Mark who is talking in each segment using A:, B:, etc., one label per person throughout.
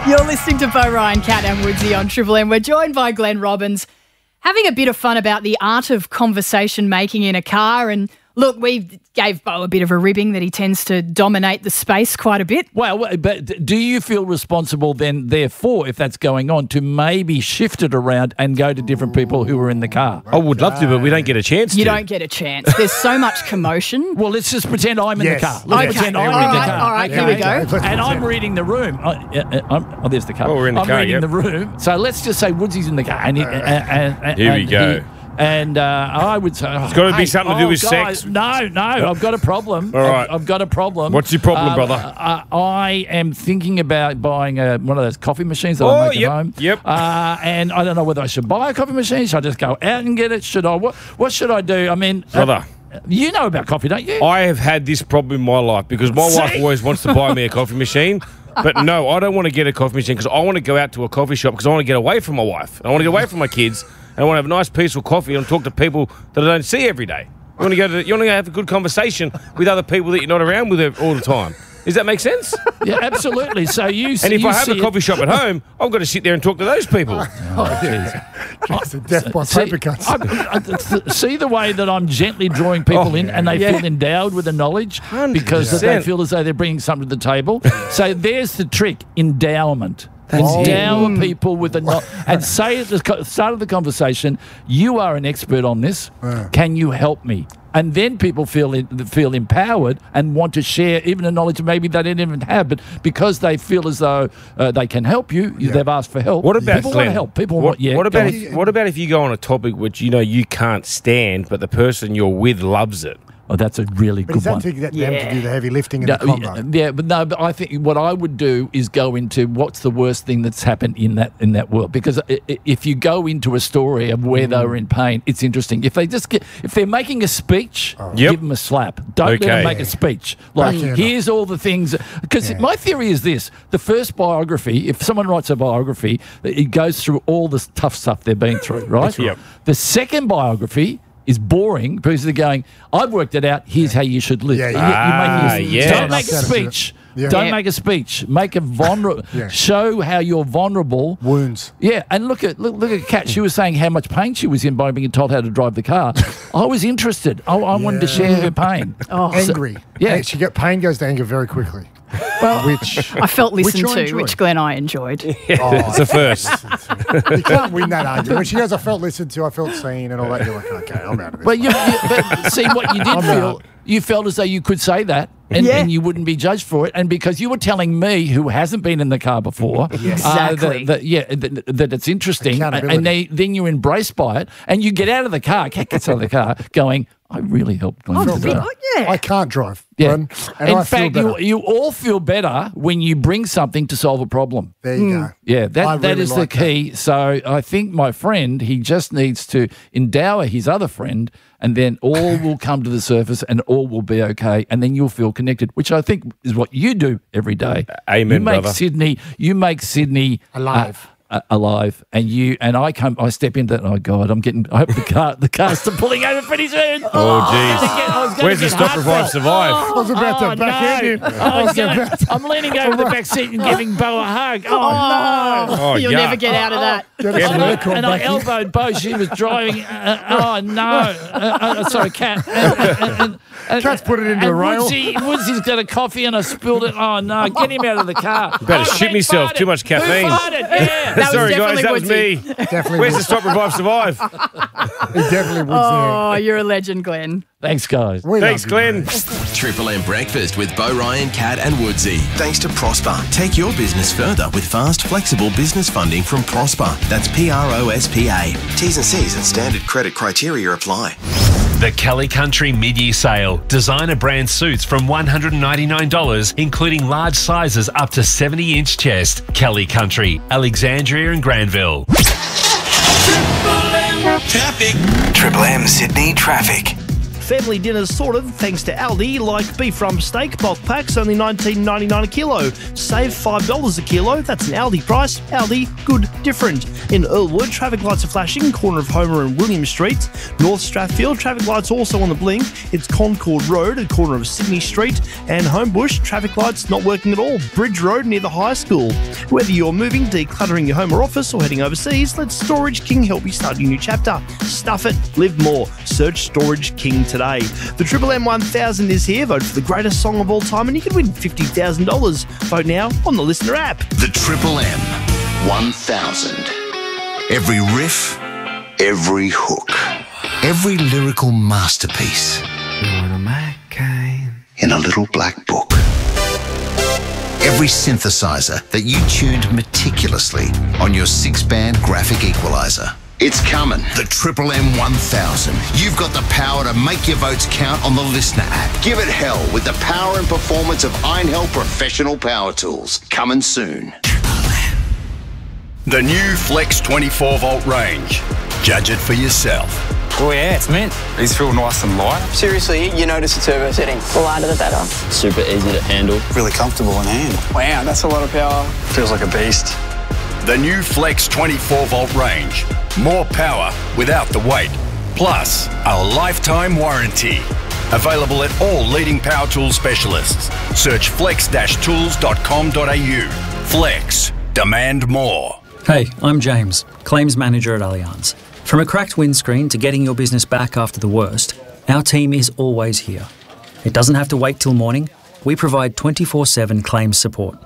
A: You're listening to Bo Ryan, Cat and Woodsy on Triple M. We're joined by Glenn Robbins, having a bit of fun about the art of conversation making in a car. And look, we gave Bo a bit of a ribbing that he tends to dominate the space quite a bit.
B: Well, but do you feel responsible then, therefore, if that's going on, to maybe shift it around and go to different people who are in the car?
C: I would love to, but we don't get a chance to.
A: You don't get a chance. There's so much commotion.
B: Well, let's just pretend I'm in the car.
A: Okay.
B: Let's pretend I'm in the car.
A: All right, here we go.
B: And I'm reading the room. There's the car.
C: Oh, we're in the car,
B: I'm reading
C: yep.
B: the room. So let's just say Woodsy's in the car. And
C: Here we go.
B: I would say...
C: It's got to be something to do with
B: guys,
C: sex.
B: No, I've got a problem.
C: All right.
B: I've got a problem.
C: What's your problem, brother?
B: I am thinking about buying one of those coffee machines that I make at home.
C: Yep.
B: And I don't know whether I should buy a coffee machine. Should I just go out and get it? Should I? What should I do? I mean...
C: Brother.
B: You know about coffee, don't you?
C: I have had this problem in my life because my wife always wants to buy me a coffee machine. But no, I don't want to get a coffee machine because I want to go out to a coffee shop because I want to get away from my wife. I want to get away from my kids. And I want to have a nice, peaceful coffee and talk to people that I don't see every day. You want to have a good conversation with other people that you're not around with all the time. Does that make sense?
B: Yeah, absolutely. So you
C: and if I have a coffee shop at home, I've got to sit there and talk to those people.
D: It's a death by paper cuts.
B: See the way that I'm gently drawing people in and they feel endowed with the knowledge because they feel as though they're bringing something to the table. So there's the trick, endowment. Endow people with the knowledge and say at the start of the conversation, you are an expert on this. Can you help me? And then people feel empowered and want to share even the knowledge maybe they didn't even have, but because they feel as though they can help you, they've asked for help.
C: What about
B: people
C: Glenn,
B: want to help? People
C: what about if you go on a topic which you can't stand, but the person you're with loves it?
B: Oh, that's a really good one.
D: But is that to get them to do the heavy lifting in the convo?
B: Yeah, but I think what I would do is go into what's the worst thing that's happened in that world. Because if you go into a story of where they were in pain, it's interesting. If they're making a speech, give them a slap. Don't let them make a speech. Like, here's all the things. Because my theory is this: the first biography, if someone writes a biography, it goes through all the tough stuff they've been through, right?
C: Yep.
B: The second biography is boring because they're going, I've worked it out, here's how you should live. Don't make a speech. Don't make a speech. Make a vulnerable. Show how you're vulnerable.
D: Wounds.
B: Yeah, and look at Kat. She was saying how much pain she was in by being told how to drive the car. I was interested. I wanted to share her pain.
D: Angry. Pain goes to anger very quickly.
A: Well, I felt listened to, which Glenn I enjoyed.
C: It's a first.
D: You can't win that argument. When she goes, I felt listened to, I felt seen, and all that, you're like, okay, I'm out of this.
B: But see what you did feel. You felt as though you could say that and you wouldn't be judged for it. And because you were telling me, who hasn't been in the car before, that it's interesting, and then you're embraced by it, and you get out of the car, Kat gets out of the car, going, I really helped Glenn today.
D: I can't drive.
B: Yeah.
D: And
B: in fact, you all feel better when you bring something to solve a problem.
D: There you go.
B: Yeah, that is the key. So I think my friend, he just needs to endow his other friend, and then all will come to the surface and all will be okay. And then you'll feel connected, which I think is what you do every day.
C: Amen, brother.
B: You make Sydney
D: alive.
B: Alive, and I step into that. Oh God, I hope the car's still pulling over pretty soon.
C: Oh jeez, where's the stop, revive, survive?
D: I was about to backhand you.
B: I'm leaning over the back seat and giving Bo a hug.
A: Oh, you'll never get out of that.
B: And I elbowed Bo. She was driving. Sorry, Kat.
D: Kat's put it into a rail.
B: Woodsy's got a coffee and I spilled it. Oh no, get him out of the car.
C: Better shit myself. Too much caffeine.
A: Who farted?
C: Sorry guys, that was me.
D: Definitely.
C: Where's the stop, revive, survive?
D: He definitely would.
A: Oh, you're a legend, Glenn.
B: Thanks, guys.
C: Thanks, Glenn.
E: Triple M Breakfast with Bo Ryan, Cat and Woodsy. Thanks to Prosper. Take your business further with fast, flexible business funding from Prosper. That's PROSPA. T's and C's and standard credit criteria apply.
F: The Kelly Country Mid-Year Sale. Designer brand suits from $199, including large sizes up to 70-inch chest. Kelly Country, Alexandria and Granville.
E: Triple M Sydney traffic.
G: family dinners sorted thanks to Aldi, like beef rump steak, bulk packs, only $19.99 a kilo. Save $5 a kilo, that's an Aldi price. Aldi, good, different. In Earlwood, traffic lights are flashing, corner of Homer and William Streets. North Strathfield, traffic lights also on the blink. It's Concord Road at corner of Sydney Street. And Homebush, traffic lights not working at all. Bridge Road near the high school. Whether you're moving, decluttering your home or office, or heading overseas, let Storage King help you start your new chapter. Stuff it, live more. Search Storage King today. The Triple M 1000 is here. Vote for the greatest song of all time and you can win $50,000. Vote now on the Listener app.
H: The Triple M 1000. Every riff, every hook, every lyrical masterpiece in a little black book. Every synthesizer that you tuned meticulously on your 6-band graphic equalizer. It's coming. The Triple M 1000. You've got the power to make your votes count on the Listener app. Give it hell with the power and performance of Einhell Professional Power Tools. Coming soon. The new Flex 24-volt range. Judge it for yourself.
I: Oh yeah, it's mint. These feel nice and light. Seriously, you notice the turbo setting. The lighter the better.
J: Super easy to handle.
I: Really comfortable in hand. Wow, that's a lot of power. Feels like a beast.
H: The new Flex 24-volt range. More power without the weight. Plus, a lifetime warranty. Available at all leading power tool specialists. Search flex-tools.com.au. Flex. Demand more.
K: Hey, I'm James, Claims Manager at Allianz. From a cracked windscreen to getting your business back after the worst, our team is always here. It doesn't have to wait till morning. We provide 24/7 claims support.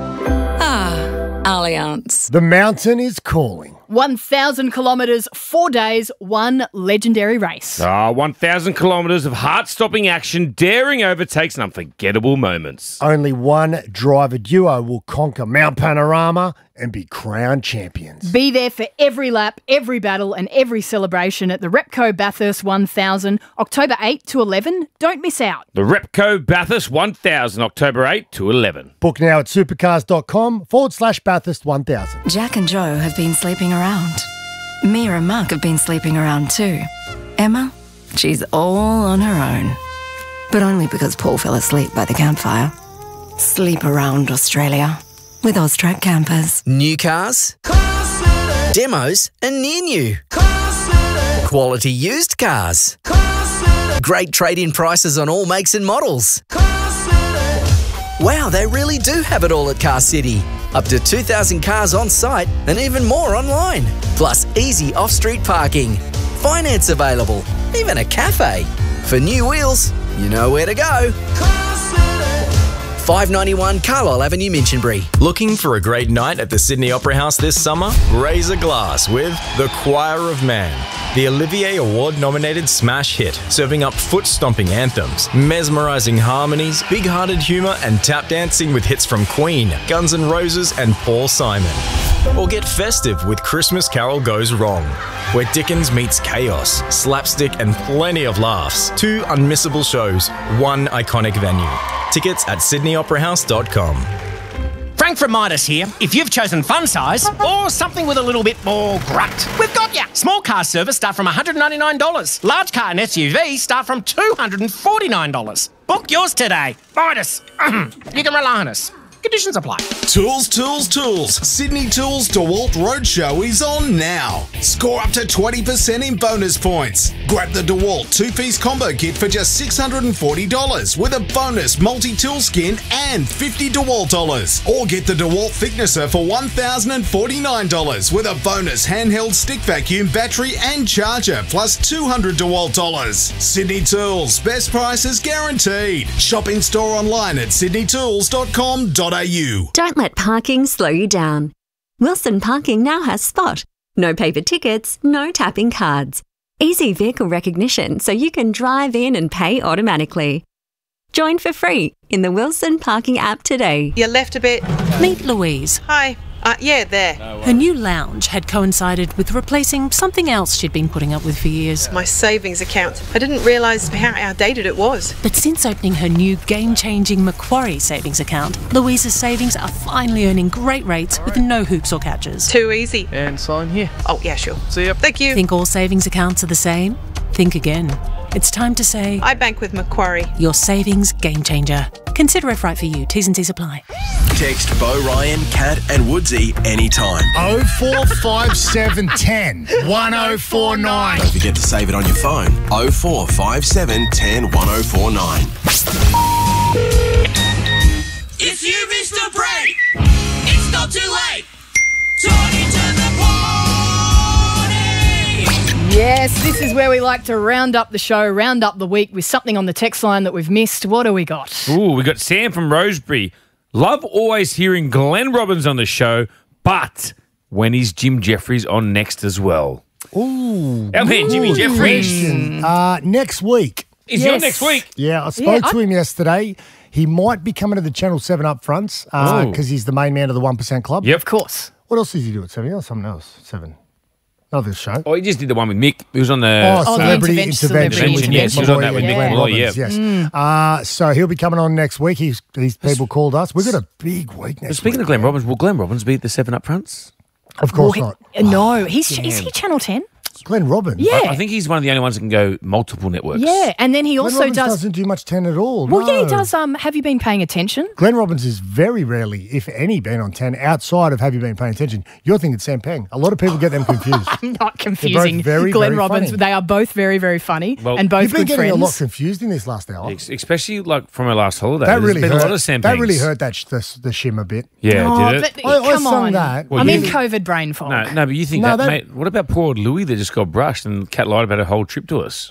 L: Allianz.
D: The mountain is calling.
A: 1,000 kilometres, 4 days, one legendary race.
C: 1,000 kilometres of heart-stopping action, daring overtakes and unforgettable moments.
D: Only one driver duo will conquer Mount Panorama and be crowned champions.
A: Be there for every lap, every battle and every celebration at the Repco Bathurst 1000, October 8 to 11. Don't miss out.
C: The Repco Bathurst 1000, October 8 to 11.
D: Book now at supercars.com/Bathurst 1000.
L: Jack and Joe have been sleeping around. Mia and Mark have been sleeping around too. Emma, she's all on her own. But only because Paul fell asleep by the campfire. Sleep around Australia with Austrac campers.
M: New cars, demos and near new. Quality used cars. Great trade-in prices on all makes and models. Wow, they really do have it all at Car City. Up to 2,000 cars on site and even more online. Plus easy off-street parking. Finance available. Even a cafe. For new wheels, you know where to go. 591 Carlisle Avenue, Minchinbury.
N: Looking for a great night at the Sydney Opera House this summer? Raise a glass with The Choir of Man, the Olivier Award-nominated smash hit, serving up foot-stomping anthems, mesmerising harmonies, big-hearted humour and tap dancing with hits from Queen, Guns N' Roses and Paul Simon. Or get festive with Christmas Carol Goes Wrong, where Dickens meets chaos, slapstick and plenty of laughs. 2 unmissable shows, 1 iconic venue. Tickets at sydneyoperahouse.com.
O: Frank from Midas here. If you've chosen fun size or something with a little bit more grunt, we've got ya. Small car service start from $199. Large car and SUV start from $249. Book yours today. Midas. You can rely on us. Conditions apply.
P: Tools, tools, tools. Sydney Tools DeWalt Roadshow is on now. Score up to 20% in bonus points. Grab the DeWalt 2-piece combo kit for just $640 with a bonus multi-tool skin and $50 DeWalt dollars. Or get the DeWalt thicknesser for $1,049 with a bonus handheld stick vacuum, battery and charger plus $200 DeWalt dollars. Sydney Tools, best prices guaranteed. Shop in store online at sydneytools.com.au.
Q: Don't let parking slow you down. Wilson Parking now has Spot. No paper tickets, no tapping cards. Easy vehicle recognition so you can drive in and pay automatically. Join for free in the Wilson Parking app today.
R: You left a bit.
S: Meet Louise.
R: Hi. Yeah, there.
S: Her new lounge had coincided with replacing something else she'd been putting up with for years.
R: My savings account. I didn't realise how outdated it was.
S: But since opening her new game-changing Macquarie savings account, Louise's savings are finally earning great rates with no hoops or catches.
R: Too easy.
G: And sign here.
R: Oh, yeah, sure.
G: See ya.
R: Thank you.
S: Think all savings accounts are the same? Think again. It's time to say,
R: I bank with Macquarie.
S: your savings game changer. Consider if right for you. T's and C's apply.
E: Text Bo Ryan, Cat and Woodsy anytime.
D: 045710 1049.
E: Don't forget to save it on your phone. 0457 10 1049.
J: If you missed a break, it's not too late. Turn into the party.
A: Yes, this is where we like to round up the show, round up the week with something on the text line that we've missed. What do we got?
C: Ooh, we got Sam from Rosebery. Love always hearing Glenn Robbins on the show, but when is Jim Jeffries on next as well?
D: Ooh.
C: Our man, Jimmy Jeffries.
D: Question. Next week.
C: Is he on next week?
D: Yeah, I spoke to him yesterday. He might be coming to the Channel 7 up fronts because he's the main man of the 1% Club.
C: Yep.
A: Of course.
D: What else did he do at 7? Or something else? 7. Another show.
C: Oh, he just did the one with Mick. He was on the...
D: Celebrity Intervention with
C: yes, he was on that with Mick
D: Glenn
C: Molloy,
D: Robbins,
C: yeah.
D: yes. So he'll be coming on next week. These people called us. We've got a big week next
C: Speaking
D: week.
C: of Glenn Robbins, will Glenn Robbins be at the 7 up fronts?
D: Of course not.
A: No, is he Channel 10?
D: Glenn Robbins?
A: Yeah.
C: I think he's one of the only ones that can go multiple networks.
A: Yeah, and then he
D: Glenn
A: also
D: Robbins
A: does...
D: doesn't do much 10 at all.
A: Well, yeah, he
D: no.
A: does. Have you been paying attention?
D: Glenn Robbins is very rarely, if any, been on 10 outside of have you been paying attention. You're thinking Sam Pang. A lot of people get them confused.
A: I'm not confusing
D: They're both very,
A: Glenn
D: very
A: Robbins.
D: funny.
A: They are both very, very funny and both
D: You've been
A: good
D: getting
A: friends.
D: a lot confused in this last hour.
C: Especially like from our last holiday.
D: That
C: There's
D: really
C: been
D: hurt.
C: a lot of Sam
D: That
C: Pangs.
D: really hurt the shim a bit.
C: Yeah, did it?
A: But,
D: I
A: come
D: sung
A: on.
D: that.
C: Well,
A: I'm
C: you-
A: in COVID brain fog.
C: No, but you think
D: No,
C: mate. What about poor old Louis that just got brushed and Cat lied about her whole trip to us?